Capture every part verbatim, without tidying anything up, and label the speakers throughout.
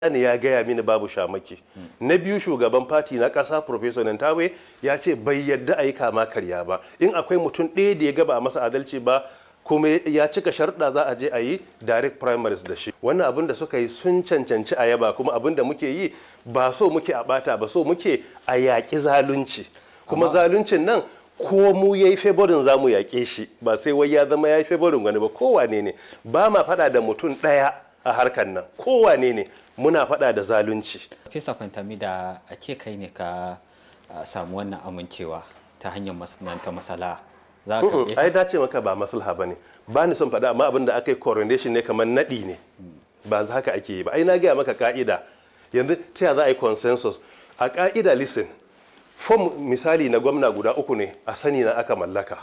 Speaker 1: ne ya gaya mini babu shamaki. Na biyu shugaban fati na ƙasa Professor Nantawe ya ce bai yadda a yi kama karya ba. In akwai mutum ɗaya da ya gaba a masa adalci ba kuma ya cika sharuɗa za a je a yi direct primaries da shi. Wannan abin da suka yi sun cancanci a yaba kuma abin da muke yi ba so muke a ɓata ba so muke a yaƙi zalunci. Kuma zaluncin nan ko mu ya yi favorin za mu yaƙe shi ba sai wai ya zama ya yi favorin wani ba kowane ne ba ma faɗa da mutum ɗaya a harkar nan kowane ne muna faɗa da zalunci.
Speaker 2: Fesa Fantami da a ce kai ne ka samu wannan amincewa ta hanyar masana'anta masala za ka
Speaker 1: ai dace maka ba maslaha bane ba ni son faɗa amma abin da aka yi coronation ne kamar naɗi ne ba za haka ake yi ba ai na gaya maka ka'ida yanzu ta za a yi consensus a ka'ida listen fom misali na gwamna guda uku ne a sani na aka mallaka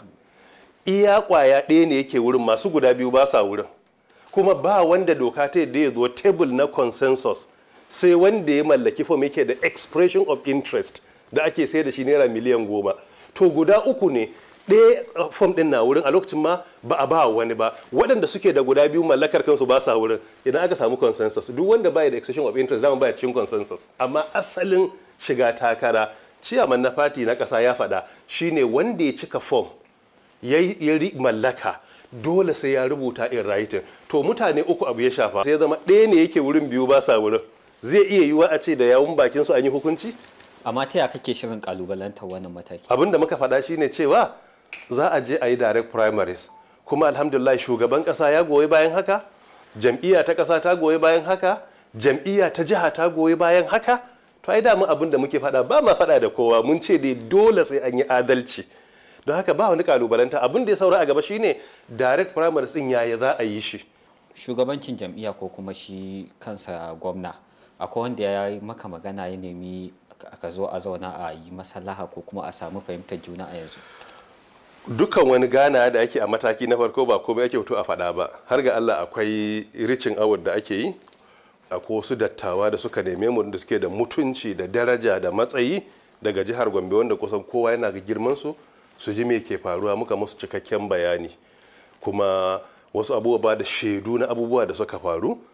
Speaker 1: iya kwaya ɗaya ne yake wurin masu guda biyu ba sa wurin kuma ba wanda doka ta yadda ya zo table na consensus sai wanda ya mallaki fom yake da expression of interest da ake sai da shi naira miliyan goma to guda uku ne ɗaya fom ɗin na wurin a lokacin ma ba a ba wani ba waɗanda suke da guda biyu mallakar kansu ba sa wurin idan aka samu consensus duk wanda baya da expression of interest zama baya cikin consensus amma asalin shiga takara ciyaman na fati na ƙasa ya faɗa shine wanda ya cika fom ya mallaka dole sai ya rubuta in writing to mutane uku abu ya shafa sai zama ɗaya ne yake wurin biyu ba sa wurin zai iya yiwuwa a ce da yawun bakin su an yi hukunci
Speaker 2: amma ta ya kake shirin kalubalantar wannan mataki
Speaker 1: abin da muka faɗa shine cewa za a je a yi direct primaries kuma alhamdulillah shugaban ƙasa ya goyi bayan haka jam'iyya ta ƙasa ta goyi bayan haka jam'iyya ta jiha ta goyi bayan haka to ai damu abin da muke faɗa ba ma faɗa da kowa mun ce dai dole sai an yi adalci don haka ba wani kalubalanta abin da ya saura a gaba shine direct primaries din yaya za a yi shi
Speaker 2: shugabancin jam'iyya ko kuma shi kansa gwamna akwai wanda ya yi maka magana ya nemi ka zo a zauna a yi maslaha ko kuma a samu fahimtar juna a yanzu
Speaker 1: dukkan wani gana da ake a mataki na farko ba komai ake fito a faɗa ba har ga Allah akwai ricin award da ake yi akwai wasu dattawa da suka neme mu da suke da mutunci da daraja da matsayi daga jihar Gombe wanda kusan kowa yana ga girman su su ji me ke faruwa muka musu cikakken bayani kuma wasu abubuwa da shaidu na abubuwa da suka faru